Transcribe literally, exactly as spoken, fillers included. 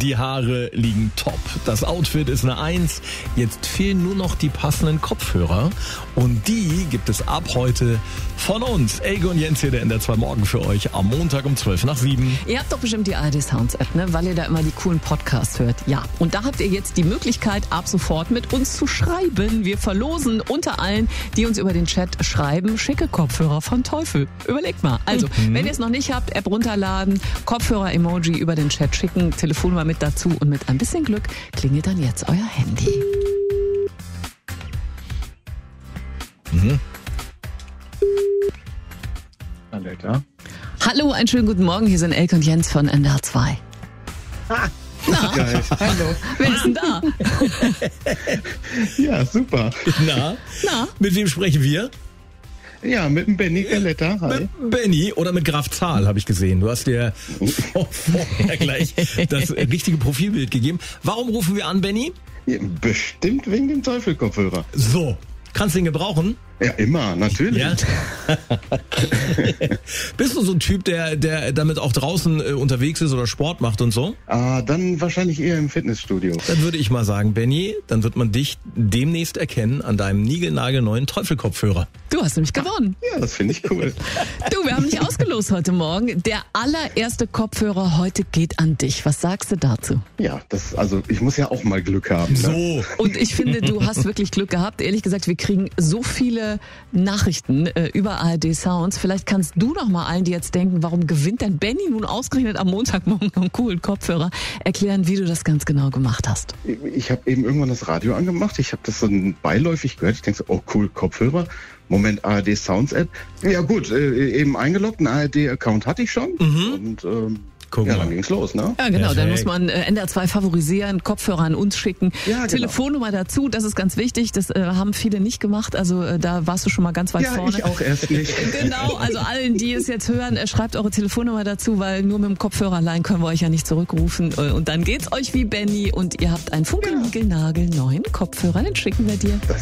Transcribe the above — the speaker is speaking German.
Die Haare liegen top. Das Outfit ist eine Eins. Jetzt fehlen nur noch die passenden Kopfhörer. Und die gibt es ab heute von uns. Elke und Jens hier, der N D R zwei Morgen für euch am Montag um zwölf nach sieben. Ihr habt doch bestimmt die A R D Sounds App, ne? Weil ihr da immer die coolen Podcasts hört. Ja, und da habt ihr jetzt die Möglichkeit, ab sofort mit uns zu schreiben. Wir verlosen unter allen, die uns über den Chat schreiben, schicke Kopfhörer von Teufel. Überlegt mal. Also, mhm. wenn ihr es noch nicht habt, App runterladen, Kopfhörer-Emoji über den Chat schicken, Telefonnummer mit dazu und mit ein bisschen Glück klingelt dann jetzt euer Handy. Mhm. Alter. Hallo, einen schönen guten Morgen. Hier sind Elke und Jens von N D R zwei. Ah. Na, Geil. Hallo. wer ist denn da? Ja, super. Na? Na? Mit wem sprechen wir? Ja, mit dem Benny Galletta. Hi. Mit Benny oder mit Graf Zahl, habe ich gesehen. Du hast dir vorher gleich das richtige Profilbild gegeben. Warum rufen wir an, Benny? Ja, bestimmt wegen dem Teufelkopfhörer. So, kannst du ihn gebrauchen? Ja, immer, natürlich. Ja. Bist du so ein Typ, der, der damit auch draußen äh, unterwegs ist oder Sport macht und so? Ah, dann wahrscheinlich eher im Fitnessstudio. Dann würde ich mal sagen, Benny, dann wird man dich demnächst erkennen an deinem niegelnagelneuen Teufelkopfhörer. Du hast nämlich gewonnen. Ja, das finde ich cool. Du, wir haben dich ausgelost heute Morgen. Der allererste Kopfhörer heute geht an dich. Was sagst du dazu? Ja, das, also ich muss ja auch mal Glück haben. Ne? So. Und ich finde, du hast wirklich Glück gehabt. Ehrlich gesagt, wir kriegen so viele Nachrichten äh, über A R D Sounds. Vielleicht kannst du noch mal allen, die jetzt denken, warum gewinnt denn Benny nun ausgerechnet am Montagmorgen einen coolen Kopfhörer, erklären, wie du das ganz genau gemacht hast. Ich, ich habe eben irgendwann das Radio angemacht. Ich habe das so beiläufig gehört. Ich denke so, oh cool, Kopfhörer. Moment, A R D Sounds App. Ja gut, äh, eben eingeloggt. Einen A R D-Account hatte ich schon. Mhm. Und ähm, Guck ja, mal. dann ging's los, ne? Ja, genau. Perfekt. Dann muss man äh, N D R zwei favorisieren, Kopfhörer an uns schicken, Ja, genau. Telefonnummer dazu. Das ist ganz wichtig. Das äh, haben viele nicht gemacht. Also äh, da warst du schon mal ganz weit Ja, vorne. ich auch erst nicht. Genau, also allen, die es jetzt hören, äh, schreibt eure Telefonnummer dazu, weil nur mit dem Kopfhörer allein können wir euch ja nicht zurückrufen. Äh, Und dann geht's euch wie Benny und ihr habt einen funkelnigelnagelneuen Kopfhörer, den schicken wir dir. Das